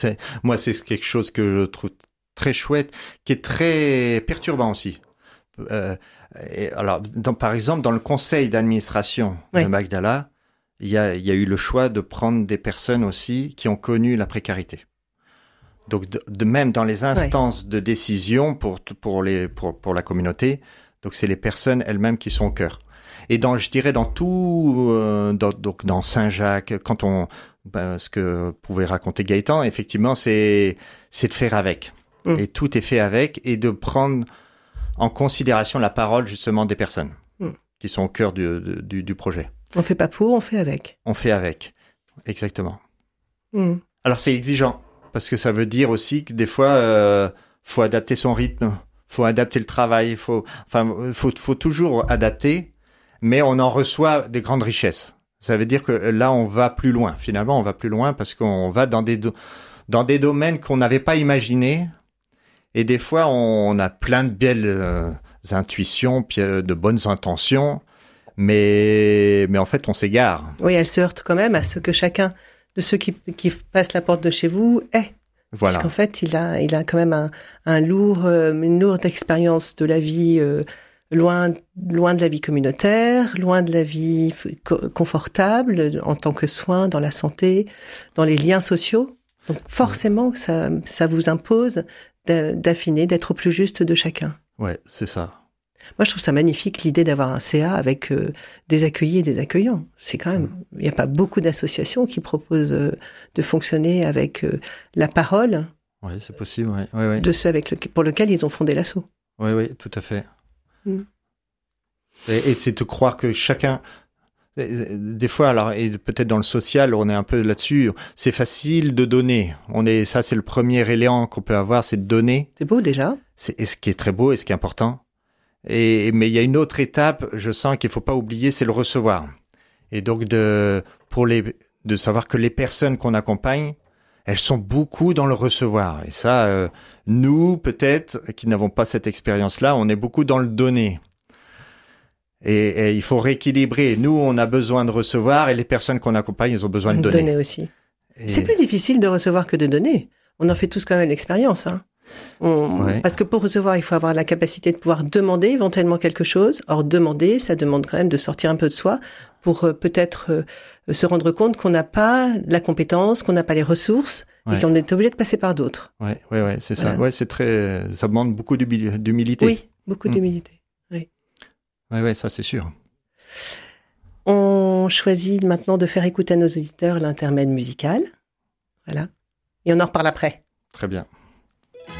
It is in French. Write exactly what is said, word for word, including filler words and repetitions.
C'est, moi, c'est quelque chose que je trouve très chouette, qui est très perturbant aussi. Euh, et alors, dans, par exemple, dans le conseil d'administration oui. de Magdala, il y a, il y a eu le choix de prendre des personnes aussi qui ont connu la précarité. Donc, de, de même dans les instances oui. de décision pour pour les pour pour la communauté, donc c'est les personnes elles-mêmes qui sont au cœur. Et dans, je dirais, dans tout, euh, dans, donc dans Saint-Jacques, quand on, ben, ce que pouvait raconter Gaëtan, effectivement, c'est c'est de faire avec. Mmh. Et tout est fait avec, et de prendre en considération la parole justement des personnes mmh. qui sont au cœur du, du, du projet. On fait pas pour, on fait avec. On fait avec, exactement. Mmh. Alors c'est exigeant, parce que ça veut dire aussi que des fois, euh, faut adapter son rythme, faut adapter le travail, faut, enfin, faut, faut toujours adapter, mais on en reçoit des grandes richesses. Ça veut dire que là, on va plus loin. Finalement, on va plus loin parce qu'on va dans des do- dans des domaines qu'on n'avait pas imaginés. Et des fois, on a plein de belles euh, intuitions, de bonnes intentions, mais mais en fait, on s'égare. Oui, elles se heurtent quand même à ce que chacun de ceux qui qui passent la porte de chez vous est. Voilà. Parce qu'en fait, il a il a quand même un un lourd euh, une lourde expérience de la vie euh, loin loin de la vie communautaire, loin de la vie co- confortable en tant que soin dans la santé, dans les liens sociaux. Donc forcément, ça ça vous impose d'affiner, d'être au plus juste de chacun. Ouais, c'est ça. Moi, je trouve ça magnifique, l'idée d'avoir un C A avec euh, des accueillis et des accueillants. C'est quand même, il mmh. n'y a pas beaucoup d'associations qui proposent euh, de fonctionner avec euh, la parole. Oui, c'est possible, oui. Ouais, ouais. De ceux avec le, pour lequel ils ont fondé l'asso. Oui, oui, tout à fait. Mmh. Et, et c'est de croire que chacun... Des fois, alors, et peut-être dans le social, on est un peu là-dessus. C'est facile de donner. On est, ça, c'est le premier élément qu'on peut avoir, c'est de donner. C'est beau déjà. C'est et ce qui est très beau et ce qui est important. Et mais il y a une autre étape, je sens qu'il faut pas oublier, c'est le recevoir. Et donc de pour les de savoir que les personnes qu'on accompagne, elles sont beaucoup dans le recevoir. Et ça, euh, nous peut-être qui n'avons pas cette expérience-là, on est beaucoup dans le donner. Et, et il faut rééquilibrer. Nous, on a besoin de recevoir et les personnes qu'on accompagne, elles ont besoin de donner. Donner aussi. Et... C'est plus difficile de recevoir que de donner. On en fait tous quand même l'expérience, hein. On... Ouais. Parce que pour recevoir, il faut avoir la capacité de pouvoir demander éventuellement quelque chose. Or, demander, ça demande quand même de sortir un peu de soi pour euh, peut-être euh, se rendre compte qu'on n'a pas la compétence, qu'on n'a pas les ressources ouais. et qu'on est obligé de passer par d'autres. Ouais, ouais, ouais, c'est voilà. ça. Ouais, c'est très, ça demande beaucoup d'humilité. Oui, beaucoup mmh. d'humilité. Oui. Ouais, ouais, ça c'est sûr. On choisit maintenant de faire écouter à nos auditeurs l'intermède musical. Voilà. Et on en reparle après. Très bien.